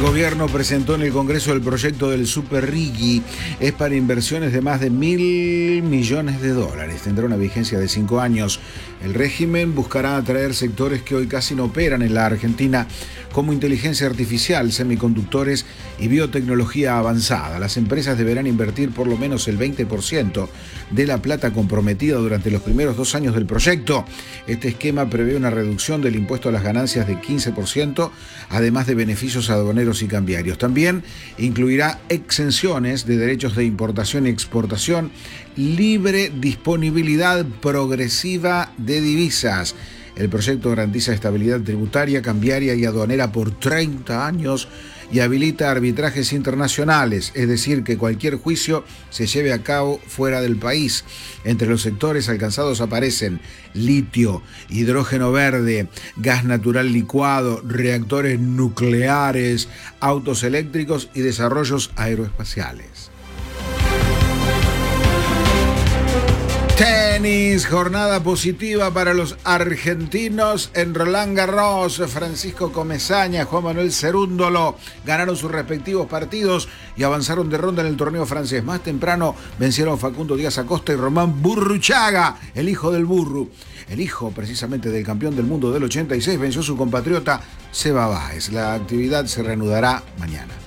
gobierno presentó en el Congreso el proyecto del Super Riggi. Es para inversiones de más de $1.000 millones. Tendrá una vigencia de 5 años. El régimen buscará atraer sectores que hoy casi no operan en la Argentina, como inteligencia artificial, semiconductores y biotecnología avanzada. Las empresas deberán invertir por lo menos el 20% de la plata comprometida durante los primeros 2 años del proyecto. Este esquema prevé una reducción del impuesto a las ganancias de 15%, además de beneficios aduaneros y cambiarios. También incluirá exenciones de derechos de importación y exportación, libre disponibilidad progresiva de divisas. El proyecto garantiza estabilidad tributaria, cambiaria y aduanera por 30 años y habilita arbitrajes internacionales, es decir, que cualquier juicio se lleve a cabo fuera del país. Entre los sectores alcanzados aparecen litio, hidrógeno verde, gas natural licuado, reactores nucleares, autos eléctricos y desarrollos aeroespaciales. Tenis, jornada positiva para los argentinos en Roland Garros. Francisco Comesaña, Juan Manuel Cerúndolo ganaron sus respectivos partidos y avanzaron de ronda en el torneo francés. Más temprano vencieron Facundo Díaz Acosta y Román Burruchaga, el hijo del Burru. El hijo precisamente del campeón del mundo del 86 venció a su compatriota Seba Báez. La actividad se reanudará mañana.